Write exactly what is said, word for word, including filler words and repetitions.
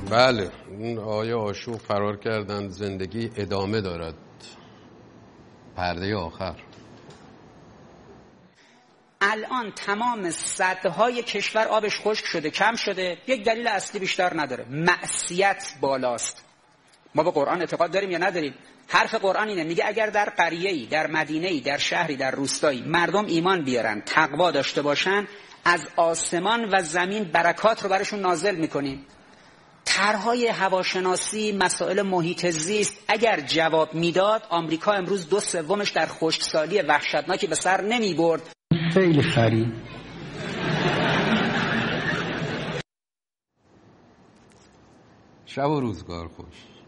بله، اون آقای آشوق فرار کردند، زندگی ادامه دارد. پرده آخر. الان تمام سدهای کشور آبش خشک شده، کم شده. یک دلیل اصلی بیشتر نداره، معصیت بالاست. ما به قرآن اعتقاد داریم یا نداریم؟ حرف قرآن اینه، میگه اگر در قریه‌ای، در مدینه‌ای، در شهری، در روستایی مردم ایمان بیارن، تقوا داشته باشن، از آسمان و زمین برکات رو براشون نازل میکنیم. طرحهای هواشناسی، مسائل محیط زیست اگر جواب میداد، آمریکا امروز دو سومش در خشکسالی وحشتناکی به سر نمیبرد. خیلی خرید. شب و روزگار خوش.